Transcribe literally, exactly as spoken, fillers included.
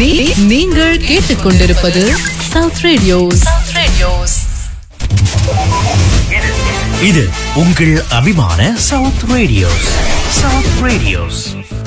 நீ- நீங்கள் கேட்டுக்கொண்டிருப்பது சவுத் ரேடியோஸ். இது உங்கள் அபிமான சவுத் ரேடியோஸ். South radios